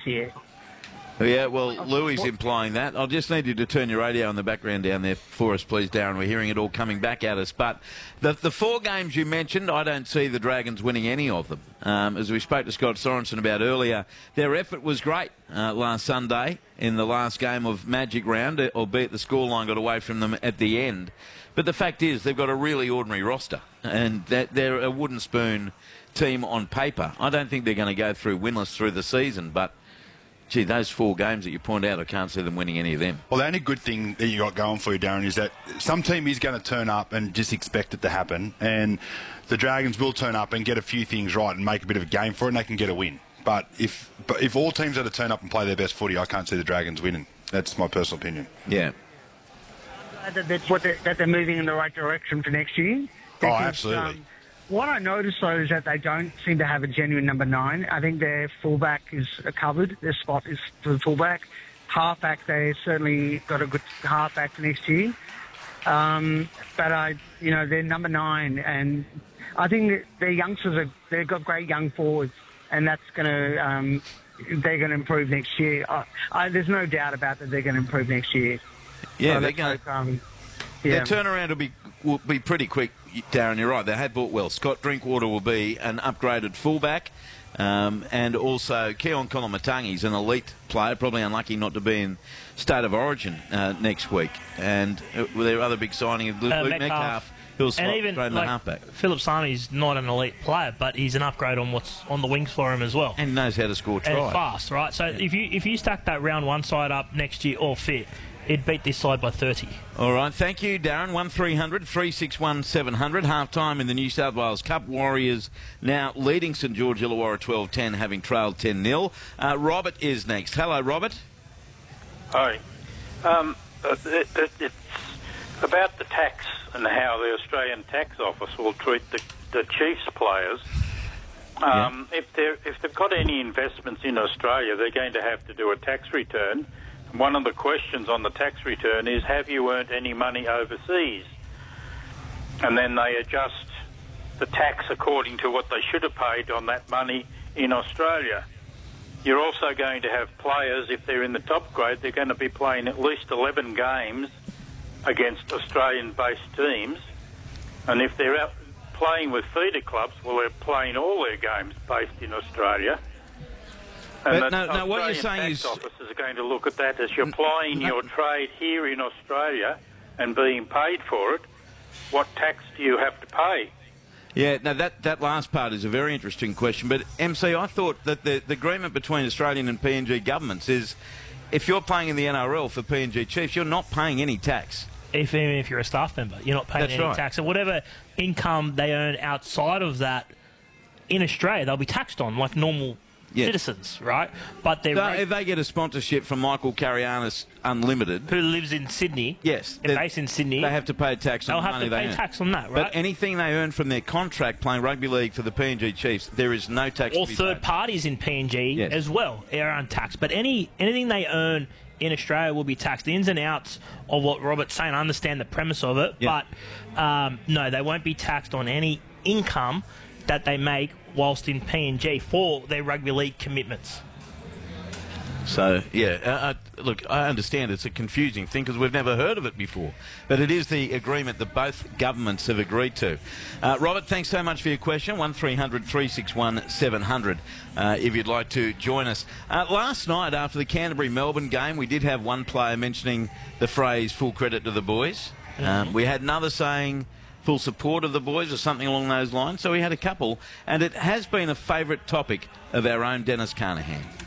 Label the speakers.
Speaker 1: next year.
Speaker 2: Yeah, well, Louis implying that. I'll just need you to turn your radio in the background down there for us, please, Darren. We're hearing it all coming back at us. But the 4 games you mentioned, I don't see the Dragons winning any of them. As we spoke to Scott Sorensen about earlier, their effort was great last Sunday in the last game of Magic Round, albeit the scoreline got away from them at the end. But the fact is, they've got a really ordinary roster, and they're a wooden spoon team on paper. I don't think they're going to go through winless through the season, but gee, those 4 games that you point out, I can't see them winning any of them.
Speaker 3: Well, the only good thing that you got going for you, Darren, is that some team is going to turn up and just expect it to happen, and the Dragons will turn up and get a few things right and make a bit of a game for it, and they can get a win. But if all teams are to turn up and play their best footy, I can't see the Dragons winning. That's my personal opinion.
Speaker 2: Yeah.
Speaker 1: That they're moving in the right direction for next year. Because,
Speaker 3: Absolutely.
Speaker 1: What I noticed, though, is that they don't seem to have a genuine number 9. I think their fullback is covered. Their spot is for the fullback. Halfback, they certainly got a good halfback for next year. But they're number 9, and I think that their youngsters they've got great young forwards, and that's going to they're going to improve next year. There's no doubt about that they're going to improve next year.
Speaker 2: Yeah, they're going. Their turnaround will be pretty quick, Darren. You're right. They have bought well. Scott Drinkwater will be an upgraded fullback, and also Keon Kolomatangi's an elite player, probably unlucky not to be in State of Origin next week. And their other big signing of Luke Metcalf, who'll slot straight in the halfback.
Speaker 4: Philip Sami's not an elite player, but he's an upgrade on what's on the wings for him as well.
Speaker 2: And knows how to score tries.
Speaker 4: And fast, right? So if you stack that round 1 side up next year all fit, it'd beat this side by 30.
Speaker 2: All right, thank you, Darren. 1300 361 700. Half-time in the New South Wales Cup. Warriors now leading St George Illawarra 12-10, having trailed 10-0. Robert is next. Hello, Robert.
Speaker 5: Hi. It's about the tax and how the Australian Tax Office will treat the Chiefs players. If they've got any investments in Australia, they're going to have to do a tax return. One of the questions on the tax return is, have you earned any money overseas? And then they adjust the tax according to what they should have paid on that money in Australia. You're also going to have players, if they're in the top grade, they're going to be playing at least 11 games against Australian-based teams. And if they're out playing with feeder clubs, well, they're playing all their games based in Australia. And
Speaker 2: but what you're saying is,
Speaker 5: officers are going to look at that as you're plying your trade here in Australia and being paid for it. What tax do you have to pay?
Speaker 2: Yeah, no, that last part is a very interesting question. But MC, I thought that the agreement between Australian and PNG governments is, if you're playing in the NRL for PNG Chiefs, you're not paying any tax.
Speaker 4: Even if you're a staff member, you're not paying any tax. And whatever income they earn outside of that in Australia, they'll be taxed on like normal citizens, right? But
Speaker 2: if they get a sponsorship from Michael Carianis Unlimited,
Speaker 4: who lives in Sydney, based in Sydney,
Speaker 2: they have to pay tax on the money they earn.
Speaker 4: They'll have to pay tax on that, right?
Speaker 2: But anything they earn from their contract playing rugby league for the PNG Chiefs, there is no tax.
Speaker 4: Or third parties in PNG as well are untaxed. But anything they earn in Australia will be taxed. The ins and outs of what Robert's saying, I understand the premise of it, but no, they won't be taxed on any income that they make whilst in PNG for their rugby league commitments.
Speaker 2: So, look, I understand it's a confusing thing because we've never heard of it before. But it is the agreement that both governments have agreed to. Robert, thanks so much for your question. 1300 361 700 if you'd like to join us. Last night, after the Canterbury-Melbourne game, we did have one player mentioning the phrase full credit to the boys. We had another saying full support of the boys or something along those lines. So we had a couple. And it has been a favourite topic of our own Dennis Carnahan.